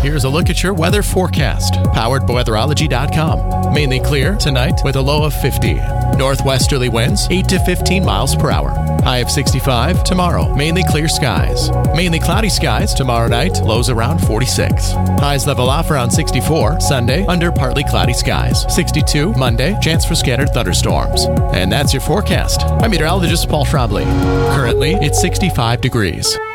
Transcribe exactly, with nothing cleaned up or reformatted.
Here's a look at your weather forecast, powered by weatherology dot com. Mainly clear tonight with a low of fifty. Northwesterly winds eight to fifteen miles per hour. High of sixty-five tomorrow. Mainly clear skies. Mainly cloudy skies tomorrow night. Lows around forty-six. Highs level off around sixty-four. Sunday under partly cloudy skies. sixty-two Monday. Chance for scattered thunderstorms. And that's your forecast. I'm meteorologist Paul Schraubly. Currently, it's sixty-five degrees.